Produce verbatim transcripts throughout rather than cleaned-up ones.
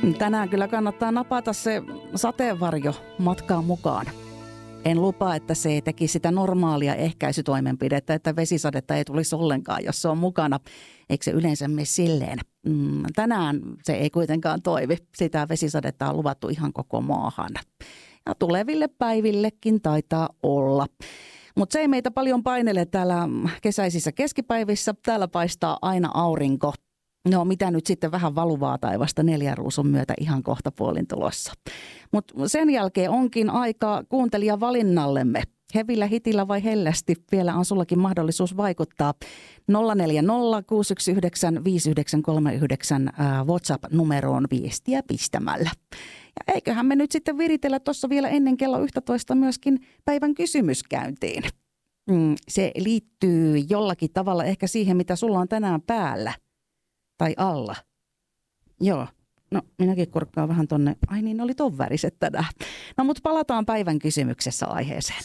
Tänään kyllä kannattaa napata se sateenvarjo matkaan mukaan. En lupaa, että se ei teki sitä normaalia ehkäisytoimenpidettä, että vesisadetta ei tulisi ollenkaan, jos se on mukana. Eikö se yleensä mene silleen? Mm, tänään se ei kuitenkaan toivi. Sitä vesisadetta on luvattu ihan koko maahan. Ja tuleville päivillekin taitaa olla. Mutta se ei meitä paljon painele täällä kesäisissä keskipäivissä. Täällä paistaa aina aurinko. No mitä nyt sitten vähän valuvaa taivasta neljän ruusun myötä ihan kohta puolin tulossa. Mutta sen jälkeen onkin aika kuuntelijavalinnallemme. Hevillä, hitillä vai hellästi? Vielä on sullakin mahdollisuus vaikuttaa. nolla neljä nolla kuusi yksi yhdeksän viisi yhdeksän kolme yhdeksän WhatsApp-numeroon viestiä pistämällä. Ja eiköhän me nyt sitten viritellä tuossa vielä ennen kello yksitoista myöskin päivän kysymyskäyntiin. Se liittyy jollakin tavalla ehkä siihen, mitä sulla on tänään päällä. Tai alla. Joo. No minäkin kurkkaan vähän tonne. Ai niin, oli ton väriset tänään. No mutta palataan päivän kysymyksessä aiheeseen.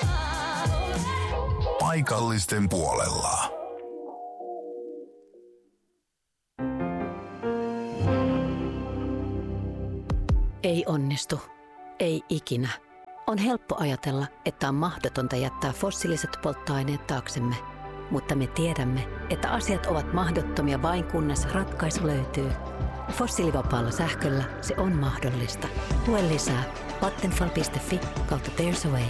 Paikallisten puolella. Ei onnistu. Ei ikinä. On helppo ajatella, että on mahdotonta jättää fossiiliset polttoaineet taaksemme. Mutta me tiedämme, että asiat ovat mahdottomia vain kunnes ratkaisu löytyy. Fossiilivapaalla sähköllä se on mahdollista. Lue lisää vattenfall piste fi kautta there's a way.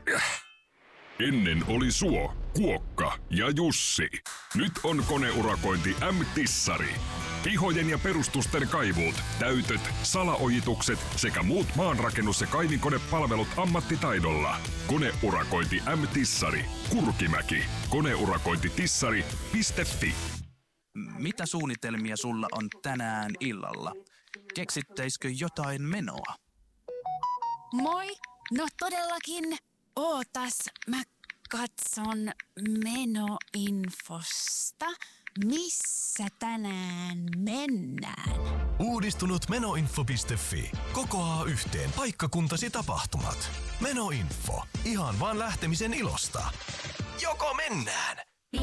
Ennen oli Suo, Kuokka ja Jussi. Nyt on koneurakointi M-Tissari. Pihojen ja perustusten kaivuut, täytöt, salaojitukset sekä muut maanrakennus- ja kaivinkonepalvelut ammattitaidolla. Koneurakointi M-Tissari. Kurkimäki. Koneurakointitissari piste fi. Mitä suunnitelmia sulla on tänään illalla? Keksittäisikö jotain menoa? Moi! No todellakin. Ootas, mä katson menoinfosta. Missä tänään mennään? Uudistunut menoinfo piste fi kokoaa yhteen paikkakuntasi tapahtumat. Menoinfo. Ihan vaan lähtemisen ilosta. Joko mennään?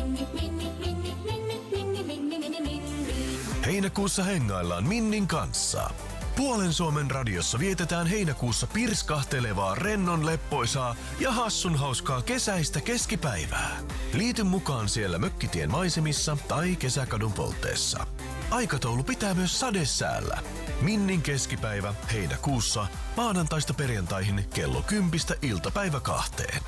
Heinäkuussa hengaillaan Minnin kanssa. Puolen Suomen radiossa vietetään heinäkuussa pirskahtelevaa, rennon leppoisaa ja hassun hauskaa kesäistä keskipäivää. Liity mukaan siellä Mökkitien maisemissa tai Kesäkadun poltteessa. Aikataulu pitää myös sadesäällä. Minnin keskipäivä heinäkuussa maanantaista perjantaihin kello kympistä iltapäivä kahteen.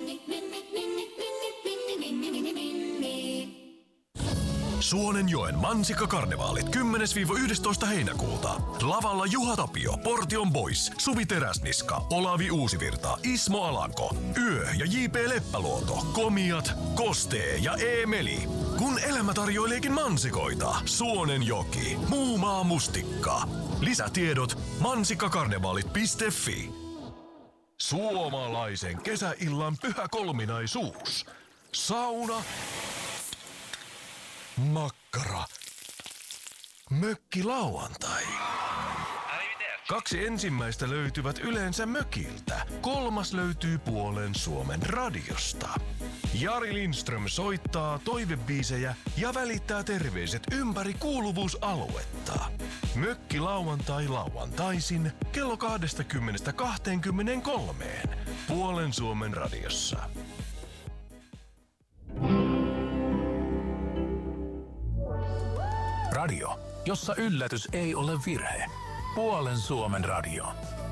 Suonenjoen Mansikkakarnevaalit kymmenes yhdestoista heinäkuuta. Lavalla Juha Tapio, Portion Boys, Suvi Teräsniska, Olavi Uusivirta, Ismo Alanko, Yö ja J P Leppäluoto, Komiat, Kostee ja Eemeli. Kun elämä tarjoileekin mansikoita, Suonenjoki, Muumaa mustikka. Lisätiedot mansikkakarnevaalit piste fi. Suomalaisen kesäillan pyhä kolminaisuus. Sauna, makkara, mökki lauantai. Kaksi ensimmäistä löytyvät yleensä mökiltä. Kolmas löytyy Puolen Suomen radiosta. Jari Lindström soittaa toivebiisejä ja välittää terveiset ympäri kuuluvuusaluetta. Mökki lauantai lauantaisin kello kaksikymmentä kaksikymmentäkolme Puolen Suomen radiossa. Radio, jossa yllätys ei ole virhe. Puolen Suomen radio.